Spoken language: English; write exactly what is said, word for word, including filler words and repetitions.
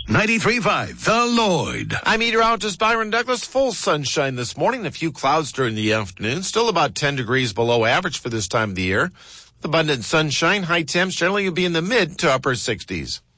ninety-three point five, The Lloyd. I'm meteorologist Byron Douglas. Full sunshine this morning, a few clouds during the afternoon. Still about ten degrees below average for this time of the year. With abundant sunshine, high temps generally will be in the mid to upper sixties.